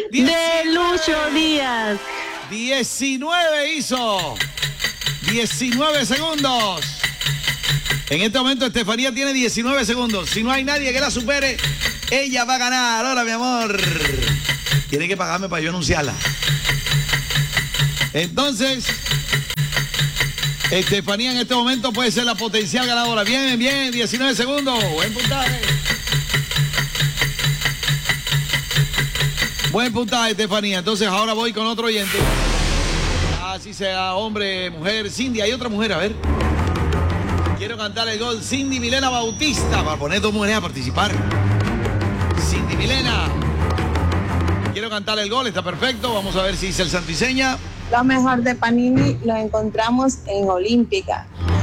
de Lucho Díaz. 19 hizo. 19 segundos. En este momento Estefanía tiene 19 segundos. Si no hay nadie que la supere, ella va a ganar. Hola, mi amor. Tiene que pagarme para yo anunciarla. Entonces, Estefanía en este momento puede ser la potencial ganadora. Bien, 19 segundos. Buen puntaje. Buen puntaje, Estefanía. Entonces ahora voy con otro oyente. Así sea hombre, mujer. Cindy, hay otra mujer, a ver. Quiero cantar el gol. Cindy Milena Bautista. Para poner dos mujeres a participar. Cindy Milena. Quiero cantar el gol. Está perfecto. Vamos a ver si dice el santo y seña. Lo mejor de Panini lo encontramos en Olímpica.